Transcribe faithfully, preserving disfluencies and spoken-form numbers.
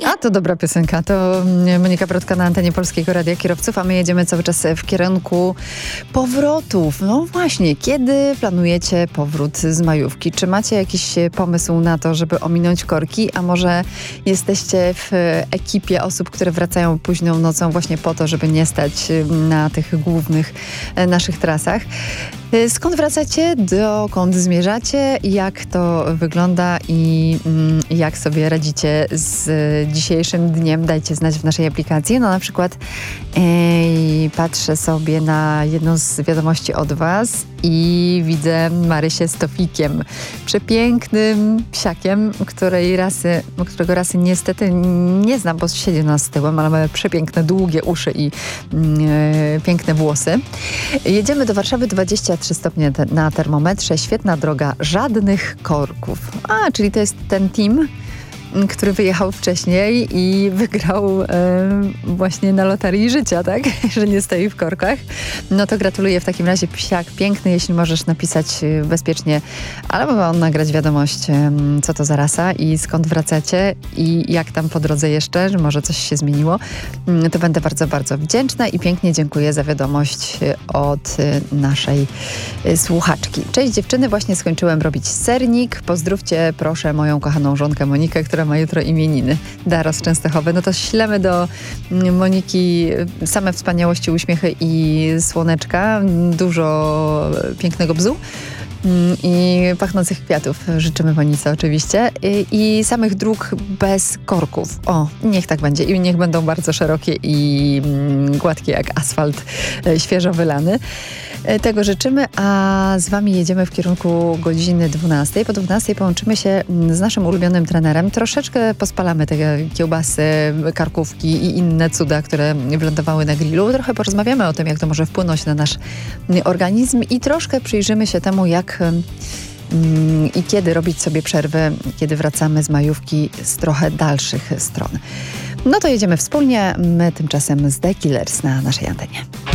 A, to dobra piosenka. To Monika Brodka na antenie Polskiego Radia Kierowców, a my jedziemy cały czas w kierunku powrotów. No właśnie, kiedy planujecie powrót z majówki? Czy macie jakiś pomysł na to, żeby ominąć korki? A może jesteście w ekipie osób, które wracają późną nocą właśnie po to, żeby nie stać na tych głównych naszych trasach? Skąd wracacie? Dokąd zmierzacie? Jak to wygląda i mm, jak sobie radzicie z dzisiejszym dniem? Dajcie znać w naszej aplikacji. No na przykład ej, patrzę sobie na jedną z wiadomości od was i widzę Marysię z Tofikiem. Przepięknym psiakiem, której rasy, którego rasy niestety nie znam, bo siedzi nas z tyłem, ale ma przepiękne, długie uszy i yy, piękne włosy. Jedziemy do Warszawy, dwadzieścia trzy stopnie te, na termometrze, świetna droga, żadnych korków. A, czyli to jest ten team, który wyjechał wcześniej i wygrał e, właśnie na loterii życia, tak? Że nie stoi w korkach. No to gratuluję w takim razie, psiak piękny, jeśli możesz napisać bezpiecznie, albo nagrać wiadomość, e, co to za rasa i skąd wracacie i jak tam po drodze jeszcze, że może coś się zmieniło, e, to będę bardzo, bardzo wdzięczna i pięknie dziękuję za wiadomość od e, naszej e, słuchaczki. Cześć dziewczyny, właśnie skończyłem robić sernik. Pozdrówcie proszę moją kochaną żonkę Monikę, która ma jutro imieniny. Dara z Częstochowy. No to ślemy do Moniki same wspaniałości, uśmiechy i słoneczka. Dużo pięknego bzu i pachnących kwiatów życzymy Monice oczywiście. I, i samych dróg bez korków. O, niech tak będzie. I niech będą bardzo szerokie i gładkie jak asfalt świeżo wylany. Tego życzymy, a z wami jedziemy w kierunku godziny dwunastej. Po dwunastej połączymy się z naszym ulubionym trenerem. Troszeczkę pospalamy te kiełbasy, karkówki i inne cuda, które wylądowały na grillu. Trochę porozmawiamy o tym, jak to może wpłynąć na nasz organizm i troszkę przyjrzymy się temu, jak i kiedy robić sobie przerwy, kiedy wracamy z majówki z trochę dalszych stron. No to jedziemy wspólnie, my tymczasem z The Killers na naszej antenie.